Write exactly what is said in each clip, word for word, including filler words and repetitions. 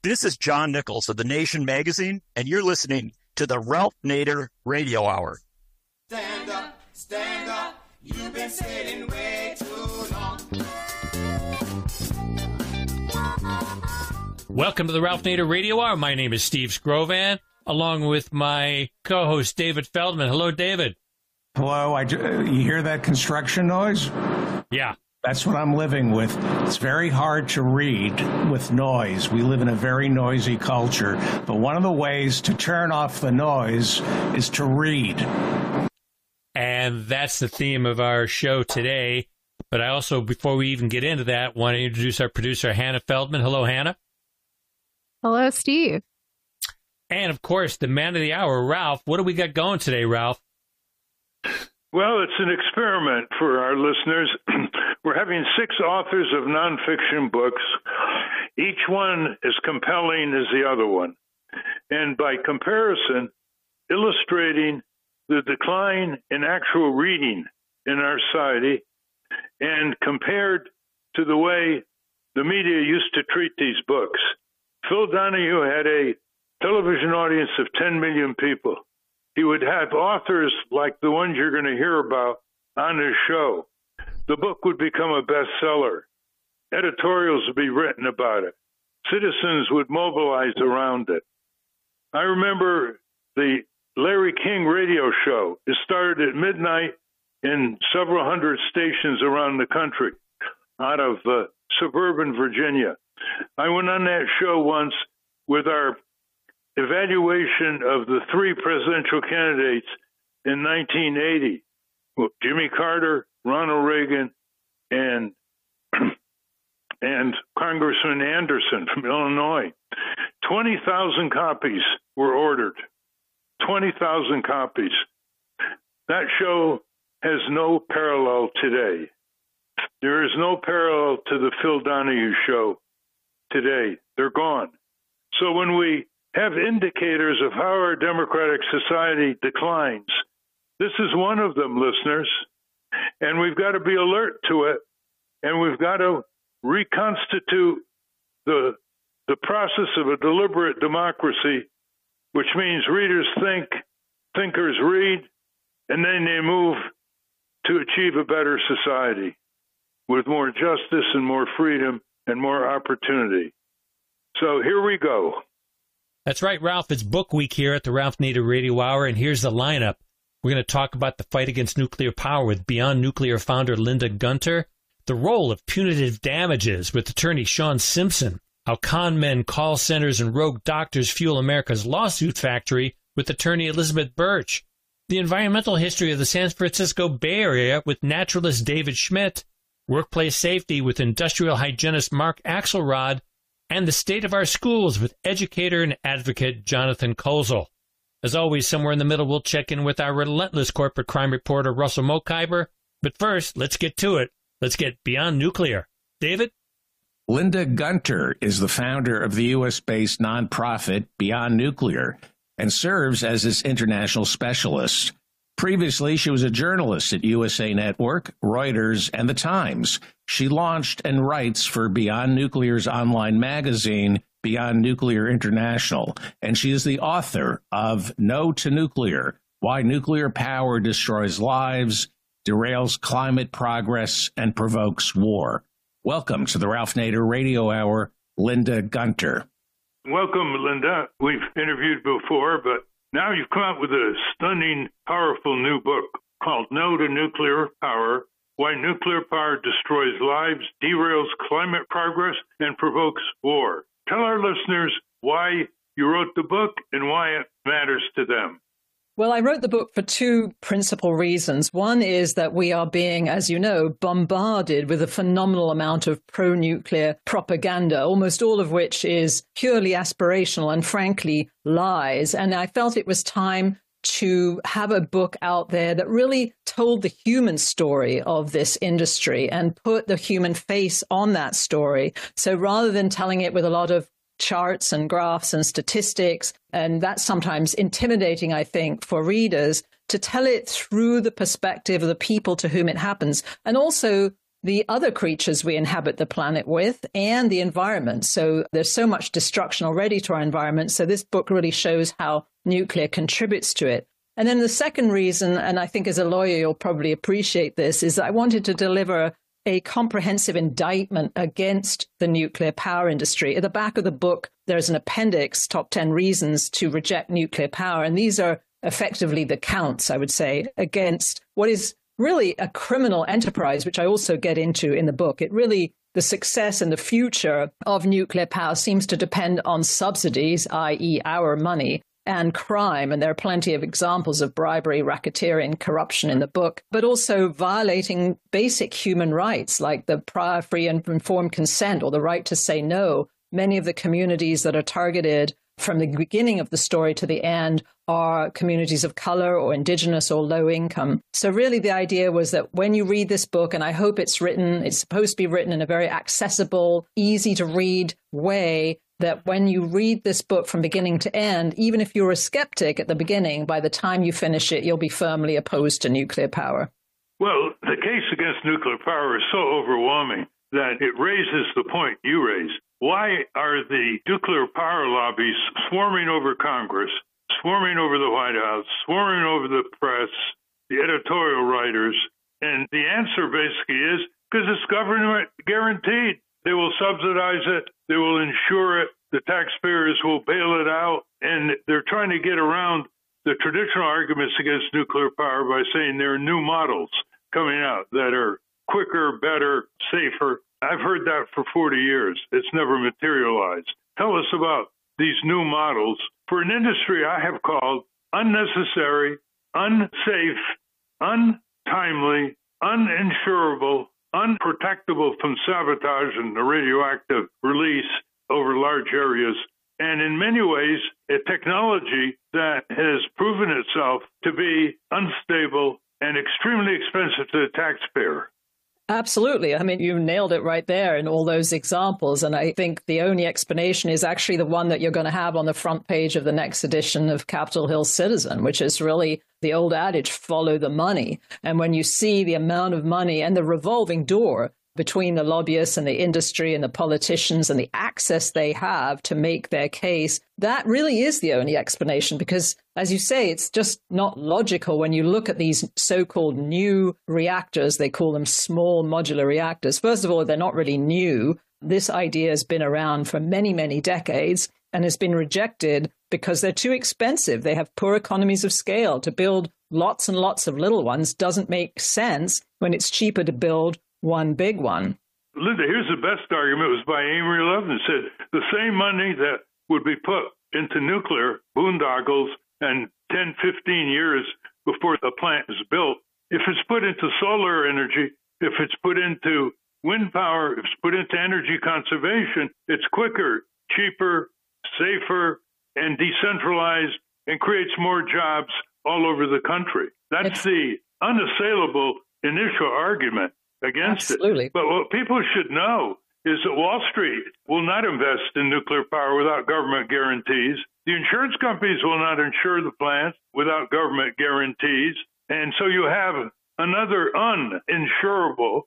This is John Nichols of The Nation magazine, and you're listening to the Ralph Nader Radio Hour. Stand up, stand up, you've been sitting way too long. Welcome to the Ralph Nader Radio Hour. My name is Steve Scrovan, along with my co-host David Feldman. Hello, David. Hello. I, you hear that construction noise? Yeah. That's what I'm living with. It's very hard to read with noise. We live in a very noisy culture. But one of the ways to turn off the noise is to read. And that's the theme of our show today. But I also, before we even get into that, want to introduce our producer, Hannah Feldman. Hello, Hannah. Hello, Steve. And, of course, the man of the hour, Ralph. What do we got going today, Ralph? Well, it's an experiment for our listeners. We're having six authors of nonfiction books, each one as compelling as the other one, and by comparison, illustrating the decline in actual reading in our society and compared to the way the media used to treat these books. Phil Donahue had a television audience of ten million people. He would have authors like the ones you're going to hear about on his show. The book would become a bestseller. Editorials would be written about it. Citizens would mobilize around it. I remember the Larry King radio show. It started at midnight in several hundred stations around the country out of uh, suburban Virginia. I went on that show once with our evaluation of the three presidential candidates in nineteen eighty, well, Jimmy Carter, Ronald Reagan, and and Congressman Anderson from Illinois. twenty thousand copies were ordered. twenty thousand copies. That show has no parallel today. There is no parallel to the Phil Donahue show today. They're gone. So when we have indicators of how our democratic society declines, this is one of them, listeners. And we've got to be alert to it, and we've got to reconstitute the the process of a deliberate democracy, which means readers think, thinkers read, and then they move to achieve a better society with more justice and more freedom and more opportunity. So here we go. That's right, Ralph. It's book week here at the Ralph Nader Radio Hour, and here's the lineup. We're going to talk about the fight against nuclear power with Beyond Nuclear founder Linda Gunter, the role of punitive damages with attorney Sean Simpson, how con men, call centers, and rogue doctors fuel America's lawsuit factory with attorney Elizabeth Birch, the environmental history of the San Francisco Bay Area with naturalist David Schmidt, workplace safety with industrial hygienist Mark Axelrod, and the state of our schools with educator and advocate Jonathan Kozel. As always, somewhere in the middle, we'll check in with our relentless corporate crime reporter, Russell Mokhiber. But first, let's get to it. Let's get Beyond Nuclear. David? Linda Gunter is the founder of the U S-based nonprofit Beyond Nuclear and serves as its international specialist. Previously, she was a journalist at U S A Network, Reuters, and The Times. She launched and writes for Beyond Nuclear's online magazine, Beyond Nuclear International, and she is the author of No to Nuclear, Why Nuclear Power Destroys Lives, Derails Climate Progress, and Provokes War. Welcome to the Ralph Nader Radio Hour, Linda Gunter. Welcome, Linda. We've interviewed before, but now you've come out with a stunning, powerful new book called No to Nuclear Power, Why Nuclear Power Destroys Lives, Derails Climate Progress, and Provokes War. Tell our listeners why you wrote the book and why it matters to them. Well, I wrote the book for two principal reasons. One is that we are being, as you know, bombarded with a phenomenal amount of pro-nuclear propaganda, almost all of which is purely aspirational and, frankly, lies. And I felt it was time to have a book out there that really told the human story of this industry and put the human face on that story. So rather than telling it with a lot of charts and graphs and statistics, and that's sometimes intimidating, I think, for readers, to tell it through the perspective of the people to whom it happens, and also the other creatures we inhabit the planet with and the environment. So there's so much destruction already to our environment. So this book really shows how nuclear contributes to it. And then the second reason, and I think as a lawyer you'll probably appreciate this, is that I wanted to deliver a comprehensive indictment against the nuclear power industry. At the back of the book, there's an appendix, top ten reasons to reject nuclear power. And these are effectively the counts, I would say, against what is really a criminal enterprise, which I also get into in the book. It really, the success and the future of nuclear power seems to depend on subsidies, that is our money, and crime. And there are plenty of examples of bribery, racketeering, corruption in the book, but also violating basic human rights like the prior free and informed consent or the right to say no. Many of the communities that are targeted from the beginning of the story to the end are communities of color or indigenous or low income. So really the idea was that when you read this book, and I hope it's written, it's supposed to be written in a very accessible, easy to read way, that when you read this book from beginning to end, even if you're a skeptic at the beginning, by the time you finish it, you'll be firmly opposed to nuclear power. Well, the case against nuclear power is so overwhelming that it raises the point you raised. Why are the nuclear power lobbies swarming over Congress, swarming over the White House, swarming over the press, the editorial writers? And the answer basically is because it's government guaranteed. They will subsidize it. They will insure it. The taxpayers will bail it out. And they're trying to get around the traditional arguments against nuclear power by saying there are new models coming out that are quicker, better, safer. I've heard that for forty years. It's never materialized. Tell us about these new models for an industry I have called unnecessary, unsafe, untimely, uninsurable, unprotectable from sabotage and the radioactive release over large areas, and in many ways, a technology that has proven itself to be unstable and extremely expensive to the taxpayer. Absolutely. I mean, you nailed it right there in all those examples. And I think the only explanation is actually the one that you're going to have on the front page of the next edition of Capitol Hill Citizen, which is really the old adage, follow the money. And when you see the amount of money and the revolving door between the lobbyists and the industry and the politicians and the access they have to make their case, that really is the only explanation. Because, as you say, it's just not logical when you look at these so-called new reactors. They call them small modular reactors. First of all, they're not really new. This idea has been around for many, many decades and has been rejected because they're too expensive. They have poor economies of scale. To build lots and lots of little ones doesn't make sense when it's cheaper to build one big one. Linda, here's the best argument. It was by Amory Lovins. It said the same money that would be put into nuclear boondoggles and ten, fifteen years before the plant is built, if it's put into solar energy, if it's put into wind power, if it's put into energy conservation, it's quicker, cheaper, safer, and decentralized, and creates more jobs all over the country. That's it's- the unassailable initial argument against Absolutely. it. But what people should know is that Wall Street will not invest in nuclear power without government guarantees. The insurance companies will not insure the plants without government guarantees. And so you have another uninsurable,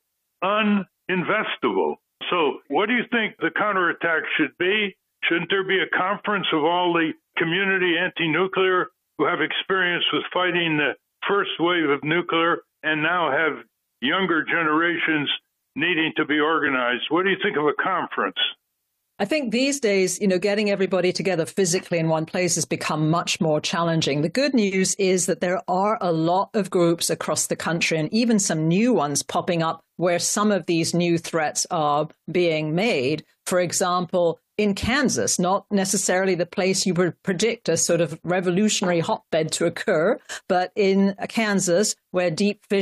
uninvestable. So what do you think the counterattack should be? Shouldn't there be a conference of all the community anti-nuclear who have experience with fighting the first wave of nuclear and now have younger generations needing to be organized? What do you think of a conference? I think these days, you know, getting everybody together physically in one place has become much more challenging. The good news is that there are a lot of groups across the country and even some new ones popping up where some of these new threats are being made. For example, in Kansas, not necessarily the place you would predict a sort of revolutionary hotbed to occur, but in Kansas, where deep fission